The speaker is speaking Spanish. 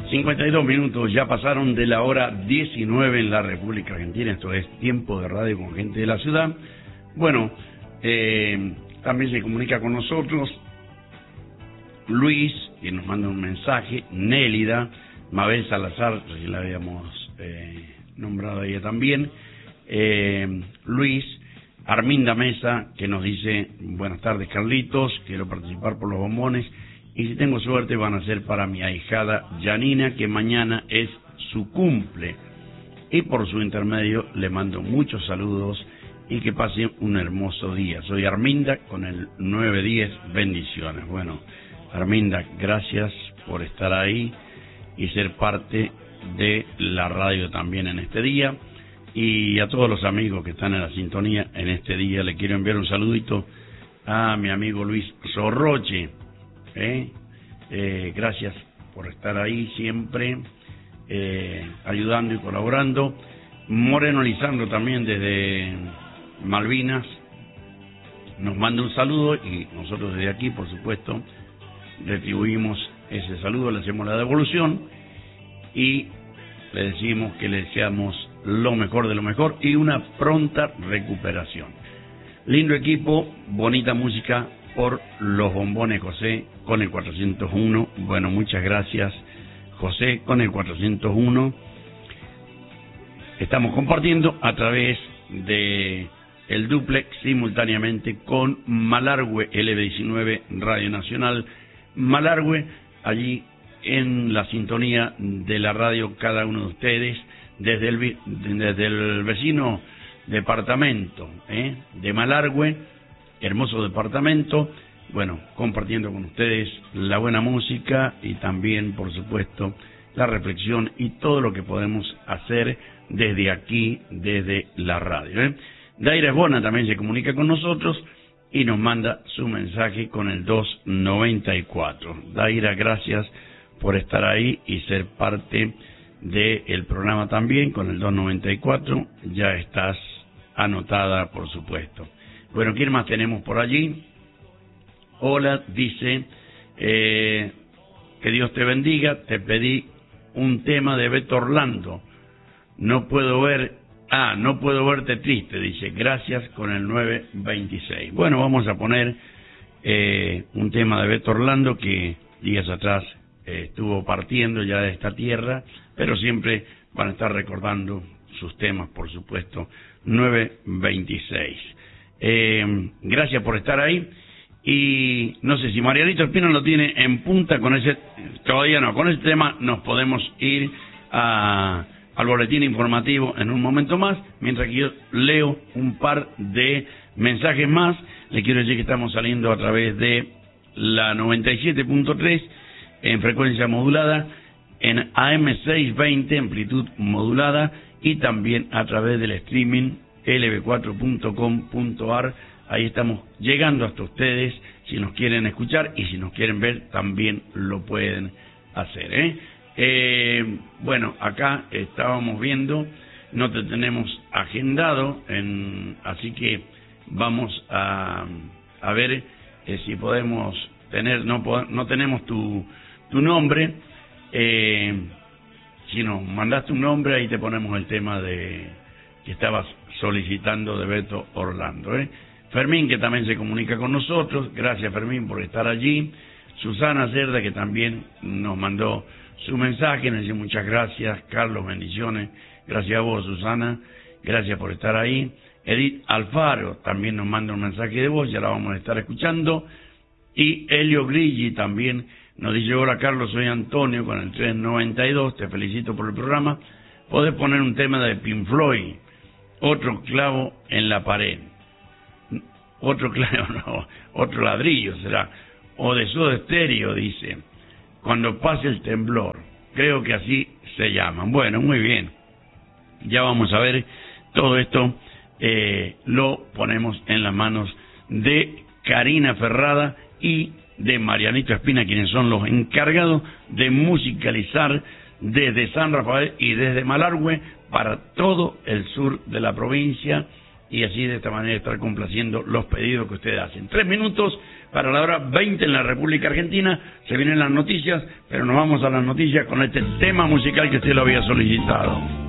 52 minutos ya pasaron de la hora 19 en la República Argentina. Esto es Tiempo de Radio con Gente de la Ciudad. Bueno, también se comunica con nosotros Luis, que nos manda un mensaje, Nélida, Mabel Salazar, que la habíamos nombrado a ella también, Luis, Arminda Mesa, que nos dice: buenas tardes, Carlitos, quiero participar por los bombones y si tengo suerte van a ser para mi ahijada Janina, que mañana es su cumple, y por su intermedio le mando muchos saludos y que pase un hermoso día. Soy Arminda con el 910, bendiciones. Bueno, Arminda, gracias por estar ahí y ser parte de la radio también en este día. Y a todos los amigos que están en la sintonía en este día, le quiero enviar un saludito a mi amigo Luis Sorroche. Gracias por estar ahí siempre, ayudando y colaborando. Moreno Lisandro también desde Malvinas nos manda un saludo y nosotros desde aquí, por supuesto, retribuimos ese saludo, le hacemos la devolución y le decimos que le deseamos lo mejor de lo mejor y una pronta recuperación. Lindo equipo, bonita música por los bombones José con el 401. Bueno, muchas gracias José con el 401. Estamos compartiendo a través de el duplex simultáneamente con Malargüe LB19 Radio Nacional Malargüe, allí en la sintonía de la radio cada uno de ustedes desde el vecino departamento de Malargüe, hermoso departamento. Bueno, compartiendo con ustedes la buena música y también, por supuesto, la reflexión y todo lo que podemos hacer desde aquí, desde la radio. Daira Esbona también se comunica con nosotros y nos manda su mensaje con el 294. Daira, gracias por estar ahí y ser parte del programa también con el 294. Ya estás anotada, por supuesto. Bueno, ¿quién más tenemos por allí? Hola, dice, que Dios te bendiga, te pedí un tema de Beto Orlando. No puedo verte triste, dice, gracias con el 926. Bueno, vamos a poner un tema de Beto Orlando que días atrás estuvo partiendo ya de esta tierra, pero siempre van a estar recordando sus temas, por supuesto. 926. Gracias por estar ahí. Y no sé si Marianito Espina lo tiene en punta con ese, todavía no, con ese tema nos podemos ir al boletín informativo en un momento más, mientras que yo leo un par de mensajes más. Le quiero decir que estamos saliendo a través de la 97.3 en frecuencia modulada, en AM620 amplitud modulada y también a través del streaming lb4.com.ar. Ahí estamos llegando hasta ustedes, si nos quieren escuchar y si nos quieren ver también lo pueden hacer. Bueno, acá estábamos viendo, no te tenemos agendado, así que vamos a ver si podemos tener, no tenemos tu nombre, si nos mandaste un nombre ahí te ponemos el tema de que estabas solicitando de Beto Orlando. Fermín, que también se comunica con nosotros, gracias Fermín por estar allí. Susana Cerda, que también nos mandó su mensaje, nos dice muchas gracias, Carlos, bendiciones, gracias a vos Susana, gracias por estar ahí. Edith Alfaro también nos manda un mensaje de voz, ya la vamos a estar escuchando. Y Elio Grigi también nos dice: hola Carlos, soy Antonio con el 392, te felicito por el programa, podés poner un tema de Pink Floyd, otro clavo en la pared. Otro clavo, no, otro ladrillo será, o de Soda Stereo, dice, cuando pase el temblor, creo que así se llaman. Bueno, muy bien, ya vamos a ver todo esto, lo ponemos en las manos de Karina Ferrada y de Marianito Espina, quienes son los encargados de musicalizar desde San Rafael y desde Malargüe para todo el sur de la provincia y así de esta manera estar complaciendo los pedidos que ustedes hacen. 3 minutos para la hora 20 en la República Argentina. Se vienen las noticias, pero nos vamos a las noticias con este tema musical que usted lo había solicitado.